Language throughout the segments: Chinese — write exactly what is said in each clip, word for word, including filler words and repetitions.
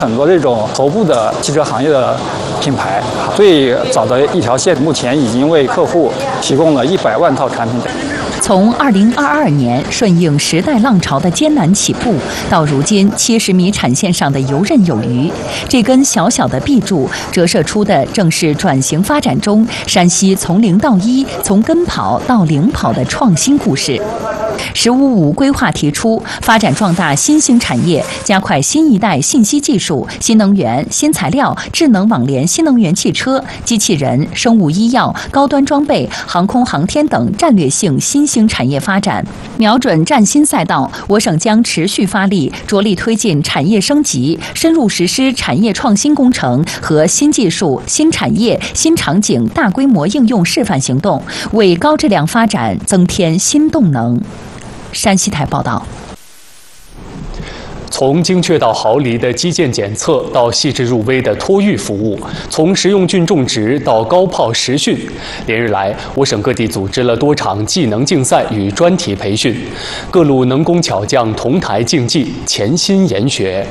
很多这种头部的汽车行业的品牌，最早的一条线目前已经为客户提供了一百万套产品。 从二零二二年顺应时代浪潮的艰难起步，到如今七十米产线上的游刃有余，这根小小的臂柱折射出的正是转型发展中山西从零到一、从跟跑到领跑的创新故事。十五五规划提出，发展壮大新兴产业，加快新一代信息技术、新能源、新材料、智能网联新能源汽车、机器人、生物医药、高端装备、航空航天等战略性新兴产业发展。瞄准崭新赛道，我省将持续发力，着力推进产业升级，深入实施产业创新工程和新技术、新产业、新场景大规模应用示范行动，为高质量发展增添新动能。山西台报道。 从精确到毫厘的基建检测，到细致入微的托育服务，从食用菌种植到高炮实训，连日来，我省各地组织了多场技能竞赛与专题培训，各路能工巧匠同台竞技，潜心研学。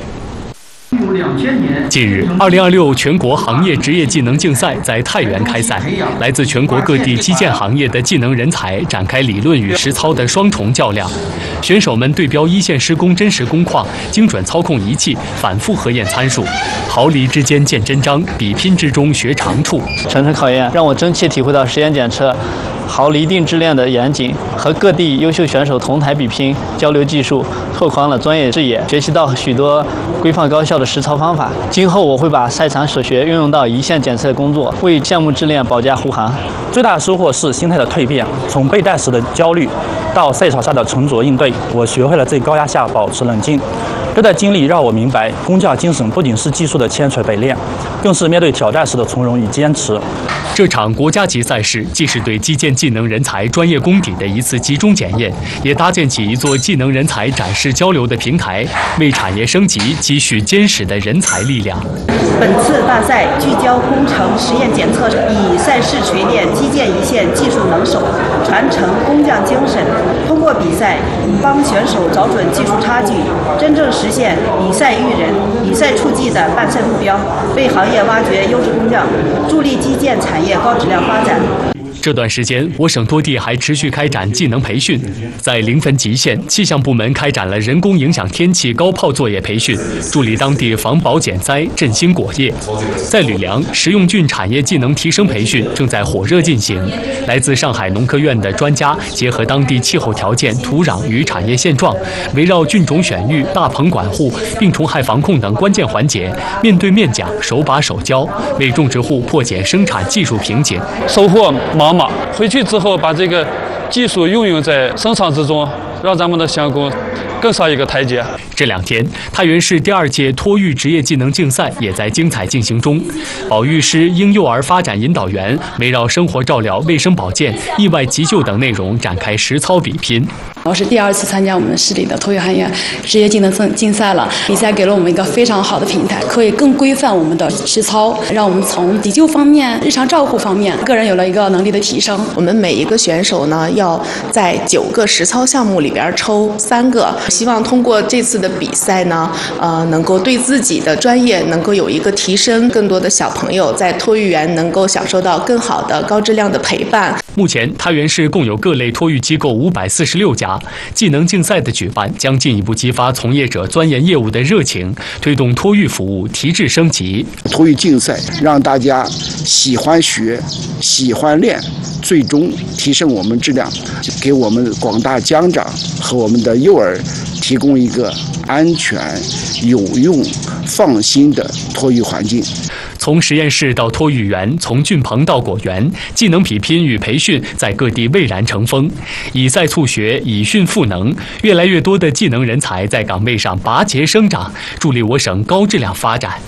近日，二零二六全国行业职业技能竞赛在太原开赛，来自全国各地基建行业的技能人才展开理论与实操的双重较量。选手们对标一线施工真实工况，精准操控仪器，反复核验参数，毫厘之间见真章，比拼之中学长处。 层层考验让我真切体会到实验检测毫厘定质链的严谨，和各地优秀选手同台比拼，交流技术，拓宽了专业视野，学习到许多规范高效的实操方法。今后我会把赛场所学运用到一线检测工作，为项目质量保驾护航。 最大的收获是心态的蜕变，从备战时的焦虑到赛场下的沉着应对，我学会了在高压下保持冷静。这段经历让我明白，工匠精神不仅是技术的千锤百炼，更是面对挑战时的从容与坚持。 这场国家级赛事既是对基建技能人才专业功底的一次集中检验，也搭建起一座技能人才展示交流的平台，为产业升级积蓄坚实的人才力量。 本次大赛聚焦工程实验检测，以赛事锤炼基建一线技术能手，传承工匠精神。通过比赛，帮选手找准技术差距，真正实现比赛育人、比赛触技的办赛目标，为行业挖掘优质工匠，助力基建产业高质量发展。 这段时间，我省多地还持续开展技能培训。在临汾吉县，气象部门开展了人工影响天气高炮作业培训，助力当地防雹减灾、振兴果业。在吕梁，食用菌产业技能提升培训正在火热进行。来自上海农科院的专家结合当地气候条件、土壤与产业现状，围绕菌种选育、大棚管护、病虫害防控等关键环节，面对面讲、手把手教，为种植户破解生产技术瓶颈。 收获茫茫，回去之后把这个技术运用在生产之中，让咱们的相工更上一个台阶。 这两天，太原市第二届托育职业技能竞赛也在精彩进行中。保育师、婴幼儿发展引导员围绕生活照料、卫生保健、意外急救等内容展开实操比拼。 我是第二次参加我们市里的托育行业职业技能竞赛了，比赛给了我们一个非常好的平台，可以更规范我们的实操，让我们从急救方面、日常照护方面，个人有了一个能力的提升。 我们每一个选手呢，要在九个实操项目里边抽三个，希望通过这次的比赛呢，呃，能够对自己的专业能够有一个提升，更多的小朋友在托育园能够享受到更好的高质量的陪伴。 目前，太原市共有各类托育机构五百四十六家。技能竞赛的举办将进一步激发从业者钻研业务的热情，推动托育服务提质升级。 托育竞赛让大家喜欢学、喜欢练，最终提升我们质量，给我们广大家长和我们的幼儿提供一个安全、有用、放心的托育环境。 从实验室到托育园，从菌棚到果园，技能比拼与培训在各地蔚然成风。以赛促学，以训赋能，越来越多的技能人才在岗位上拔节生长，助力我省高质量发展。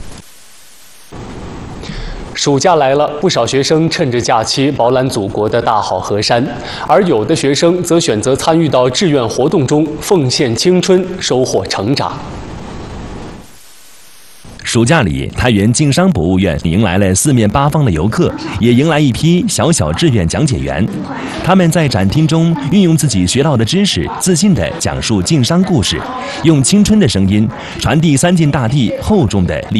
暑假来了，不少学生趁着假期饱览祖国的大好河山，而有的学生则选择参与到志愿活动中，奉献青春，收获成长。 暑假里，太原经商博物院迎来了四面八方的游客，也迎来一批小小志愿讲解员。他们在展厅中运用自己学到的知识，自信地讲述经商故事，用青春的声音传递三晋大地厚重的历